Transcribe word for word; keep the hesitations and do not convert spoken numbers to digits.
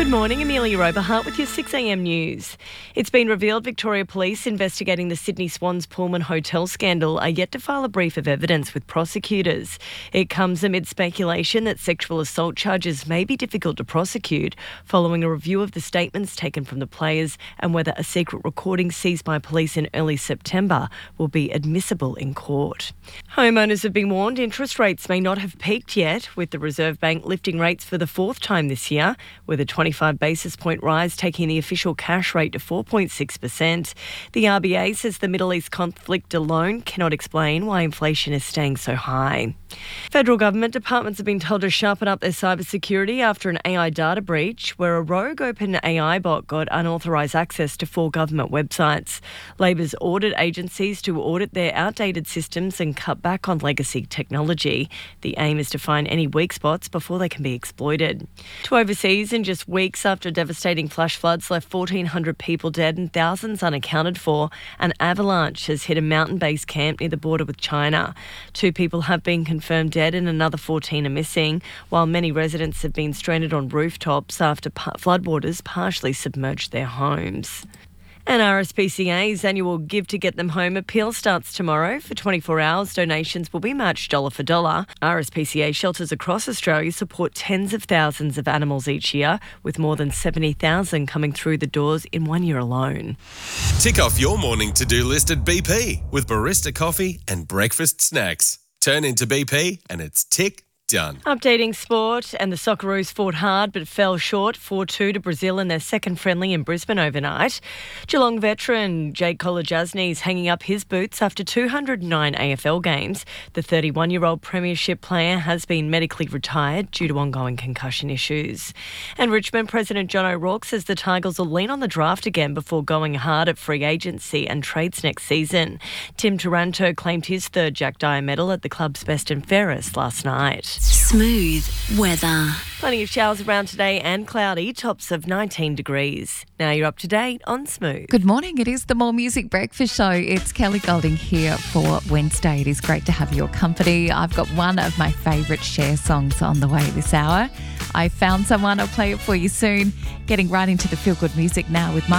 Good morning, Amelia Oberhart with your six a m news. It's been revealed Victoria Police investigating the Sydney Swans Pullman Hotel scandal are yet to file a brief of evidence with prosecutors. It comes amid speculation that sexual assault charges may be difficult to prosecute following a review of the statements taken from the players and whether a secret recording seized by police in early September will be admissible in court. Homeowners have been warned interest rates may not have peaked yet, with the Reserve Bank lifting rates for the fourth time this year, with a twenty-five basis point rise taking the official cash rate to four point six percent. The R B A says the Middle East conflict alone cannot explain why inflation is staying so high. Federal government departments have been told to sharpen up their cybersecurity after an A I data breach where a rogue open A I bot got unauthorised access to four government websites. Labor's ordered agencies to audit their outdated systems and cut back on legacy technology. The aim is to find any weak spots before they can be exploited. To overseas, in just weeks after devastating flash floods left fourteen hundred people dead and thousands unaccounted for, an avalanche has hit a mountain-based camp near the border with China. Two people have been confirmed dead and another fourteen are missing, while many residents have been stranded on rooftops after floodwaters partially submerged their homes. And R S P C A's annual Give to Get Them Home appeal starts tomorrow. For twenty-four hours, donations will be matched dollar for dollar. R S P C A shelters across Australia support tens of thousands of animals each year, with more than seventy thousand coming through the doors in one year alone. Tick off your morning to-do list at B P with barista coffee and breakfast snacks. Turn into B P and it's tick done. Updating sport, and the Socceroos fought hard but fell short four two to Brazil in their second friendly in Brisbane overnight. Geelong veteran Jake Kolodjasny is hanging up his boots after two hundred nine A F L games. The thirty-one-year-old premiership player has been medically retired due to ongoing concussion issues. And Richmond President John O'Rourke says the Tigers will lean on the draft again before going hard at free agency and trades next season. Tim Taranto claimed his third Jack Dyer medal at the club's best and fairest last night. Smooth weather. Plenty of showers around today and cloudy, tops of nineteen degrees. Now you're up to date on Smooth. Good morning. It is the More Music Breakfast Show. It's Kelly Golding here for Wednesday. It is great to have your company. I've got one of my favourite Cher songs on the way this hour. I found someone. I'll play it for you soon. Getting right into the feel-good music now with my